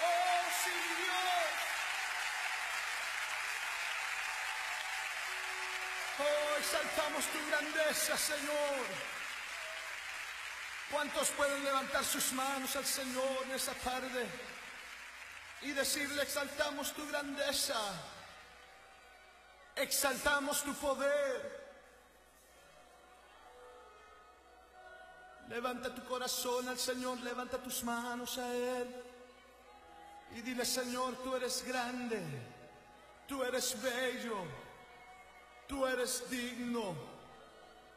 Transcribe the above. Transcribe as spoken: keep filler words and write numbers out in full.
Oh, sí, Dios. Oh, exaltamos tu grandeza, Señor. ¿Cuántos pueden levantar sus manos al Señor en esta tarde y decirle: exaltamos tu grandeza, exaltamos tu poder? Levanta tu corazón al Señor, levanta tus manos a Él y dile: Señor, tú eres grande, tú eres bello, tú eres digno.